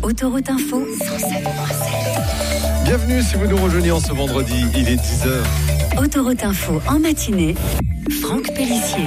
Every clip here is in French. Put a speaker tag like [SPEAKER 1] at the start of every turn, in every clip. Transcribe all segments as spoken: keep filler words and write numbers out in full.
[SPEAKER 1] Autoroute Info, cent sept virgule sept.
[SPEAKER 2] Bienvenue si vous nous rejoignez en ce vendredi, il est dix heures.
[SPEAKER 1] Autoroute Info en matinée, Franck Pellissier.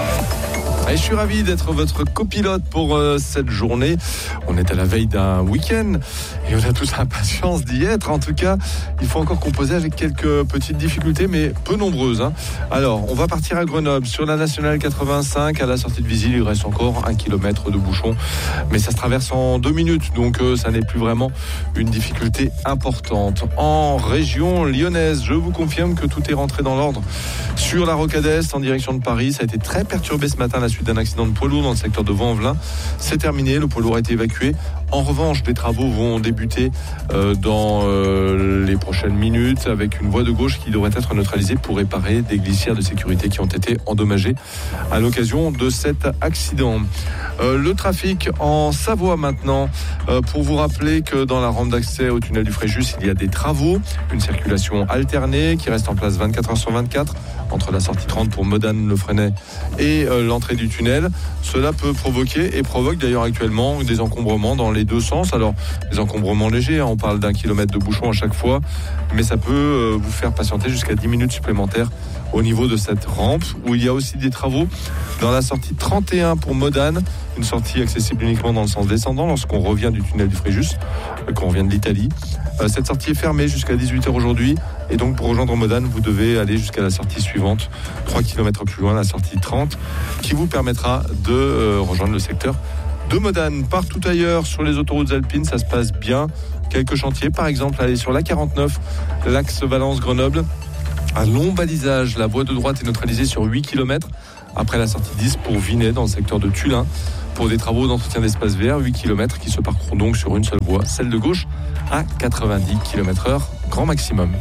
[SPEAKER 2] Et je suis ravi d'être votre copilote pour euh, cette journée. On est à la veille d'un week-end et on a tous impatience d'y être. En tout cas, il faut encore composer avec quelques petites difficultés, mais peu nombreuses. Hein. Alors, on va partir à Grenoble sur la nationale quatre-vingt-cinq. À la sortie de Visil, il reste encore un kilomètre de bouchon, mais ça se traverse en deux minutes, donc euh, ça n'est plus vraiment une difficulté importante. En région lyonnaise, je vous confirme que tout est rentré dans l'ordre. Sur la Rocade Est, en direction de Paris, ça a été très perturbé ce matin à la suite d'un accident de poids lourd dans le secteur de Vaux-en-Velin. C'est terminé, le poids lourd a été évacué. En revanche, les travaux vont débuter euh, dans euh, les prochaines minutes avec une voie de gauche qui devrait être neutralisée pour réparer des glissières de sécurité qui ont été endommagées à l'occasion de cet accident. Euh, le trafic en Savoie maintenant, euh, pour vous rappeler que dans la rampe d'accès au tunnel du Fréjus, il y a des travaux, une circulation alternée qui reste en place vingt-quatre heures sur vingt-quatre entre la sortie trente pour Modane-le-Fresnay et euh, l'entrée du tunnel. Cela peut provoquer et provoque d'ailleurs actuellement des encombrements dans les deux sens. Alors, des encombrements légers, hein, on parle d'un kilomètre de bouchon à chaque fois, mais ça peut euh, vous faire patienter jusqu'à dix minutes supplémentaires au niveau de cette rampe, où il y a aussi des travaux dans la sortie trente et un pour Modane, une sortie accessible uniquement dans le sens descendant lorsqu'on revient du tunnel du Fréjus, euh, quand on vient de l'Italie. Euh, cette sortie est fermée jusqu'à dix-huit heures aujourd'hui, et donc pour rejoindre Modane, vous devez aller jusqu'à la sortie suivante, trois kilomètres plus loin, la sortie trente, qui vous permettra de euh, rejoindre le secteur de Modane. Partout ailleurs, sur les autoroutes alpines, ça se passe bien. Quelques chantiers, par exemple, aller sur l'A quarante-neuf, l'axe Valence-Grenoble. Un long balisage, la voie de droite est neutralisée sur huit kilomètres. Après la sortie dix pour Vinay, dans le secteur de Tullin, pour des travaux d'entretien d'espace vert, huit kilomètres qui se parcourent donc sur une seule voie, celle de gauche, à quatre-vingt-dix kilomètres heure, grand maximum.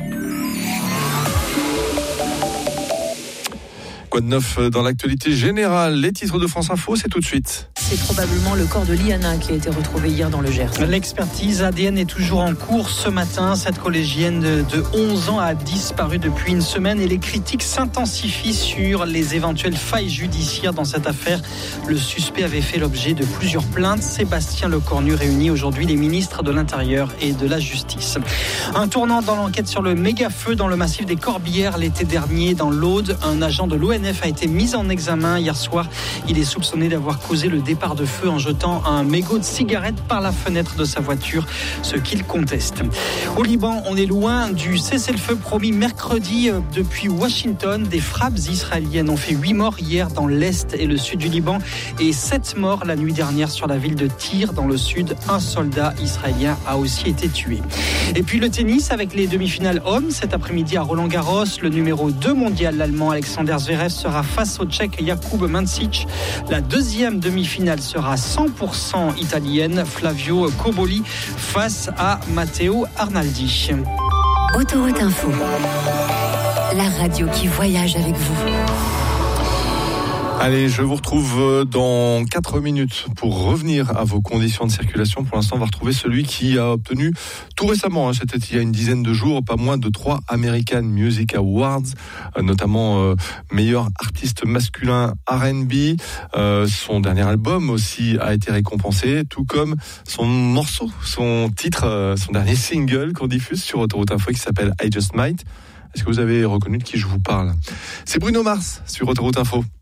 [SPEAKER 2] Quoi de neuf dans l'actualité générale? Les titres de France Info, c'est tout de suite.
[SPEAKER 3] C'est probablement le corps de Liana qui a été retrouvé hier dans le Gers.
[SPEAKER 4] L'expertise A D N est toujours en cours ce matin. Cette collégienne de onze ans a disparu depuis une semaine et les critiques s'intensifient sur les éventuelles failles judiciaires dans cette affaire. Le suspect avait fait l'objet de plusieurs plaintes. Sébastien Lecornu réunit aujourd'hui les ministres de l'Intérieur et de la Justice. Un tournant dans l'enquête sur le méga-feu dans le massif des Corbières l'été dernier dans l'Aude. Un agent de l'O N F a été mis en examen hier soir. Il est soupçonné d'avoir causé le départ de feu en jetant un mégot de cigarette par la fenêtre de sa voiture, ce qu'il conteste. Au Liban, on est loin du cessez-le-feu promis mercredi depuis Washington. Des frappes israéliennes ont fait huit morts hier dans l'est et le sud du Liban et sept morts la nuit dernière sur la ville de Tyr dans le sud. Un soldat israélien a aussi été tué. Et puis le tennis avec les demi-finales hommes cet après-midi à Roland-Garros. Le numéro deux mondial, l'Allemand Alexander Zverev, sera face au Tchèque Jakub Mancic. La deuxième demi-finale sera cent pour cent italienne, Flavio Cobolli face à Matteo Arnaldi.
[SPEAKER 1] Autoroute Info, la radio qui voyage avec vous.
[SPEAKER 2] Allez, je vous retrouve dans quatre minutes pour revenir à vos conditions de circulation. Pour l'instant, on va retrouver celui qui a obtenu tout récemment, hein, c'était il y a une dizaine de jours, pas moins de trois American Music Awards, euh, notamment euh, meilleur artiste masculin R and B. Euh, son dernier album aussi a été récompensé, tout comme son morceau, son titre, euh, son dernier single qu'on diffuse sur Autoroute Info qui s'appelle I Just Might. Est-ce que vous avez reconnu de qui je vous parle? C'est Bruno Mars sur Autoroute Info.